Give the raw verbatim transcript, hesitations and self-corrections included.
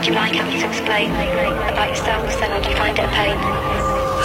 would you like Abby to explain about yourself, then or do you find it a pain?